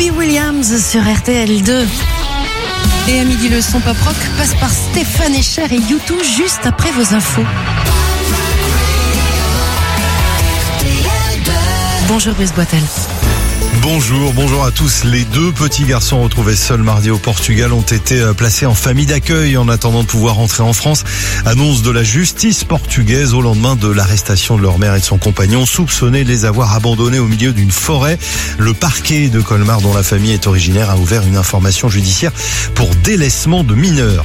Robbie Williams sur RTL2. Et à midi, le son pop rock passe par Stéphane Echer et U2 juste après vos infos. Bonjour Brice Boitel. Bonjour à tous. Les deux petits garçons retrouvés seuls mardi au Portugal ont été placés en famille d'accueil en attendant de pouvoir rentrer en France. Annonce de la justice portugaise au lendemain de l'arrestation de leur mère et de son compagnon, soupçonnés de les avoir abandonnés au milieu d'une forêt. Le parquet de Colmar, dont la famille est originaire, a ouvert une information judiciaire pour délaissement de mineurs.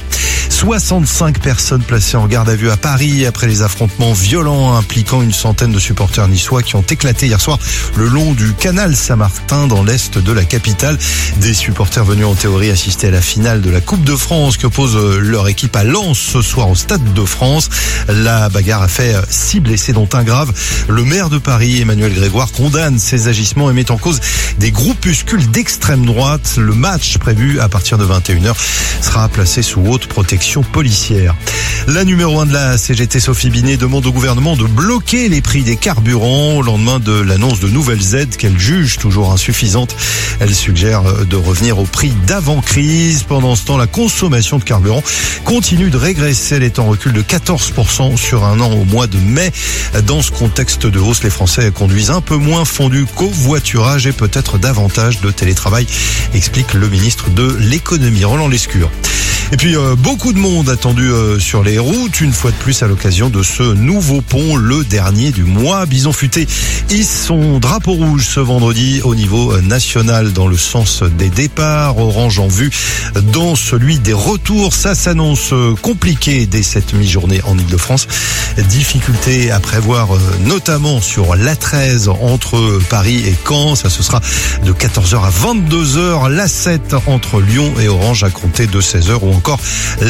65 personnes placées en garde à vue à Paris après les affrontements violents impliquant une centaine de supporters niçois qui ont éclaté hier soir le long du canal Saint-Martin dans l'est de la capitale. Des supporters venus en théorie assister à la finale de la Coupe de France qui oppose leur équipe à Lens ce soir au Stade de France. La bagarre a fait 6 blessés dont un grave. Le maire de Paris, Emmanuel Grégoire, condamne ces agissements et met en cause des groupuscules d'extrême droite. Le match prévu à partir de 21h sera placé sous haute protection policière. La numéro 1 de la CGT, Sophie Binet, demande au gouvernement de bloquer les prix des carburants au lendemain de l'annonce de nouvelles aides qu'elle juge toujours insuffisantes. Elle suggère de revenir au prix d'avant-crise. Pendant ce temps, la consommation de carburant continue de régresser. Elle est en recul de 14% sur un an au mois de mai. Dans ce contexte de hausse, les Français conduisent un peu moins fondu qu'au voiturage et peut-être davantage de télétravail, explique le ministre de l'économie, Roland Lescure. Et puis beaucoup de monde attendu sur les routes, une fois de plus à l'occasion de ce nouveau pont, le dernier du mois. Bison Futé hisse son drapeau rouge ce vendredi au niveau national dans le sens des départs, orange en vue dans celui des retours. Ça s'annonce compliqué dès cette mi-journée en Ile-de-France. Difficulté à prévoir notamment sur l'A13 entre Paris et Caen. Ça ce sera de 14h à 22h. L'A7 entre Lyon et Orange à compter de 16h ou encore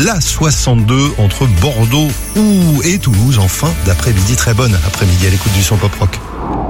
l'A62 entre Bordeaux et Toulouse en fin d'après-midi. Très bonne après-midi à l'écoute du son pop rock.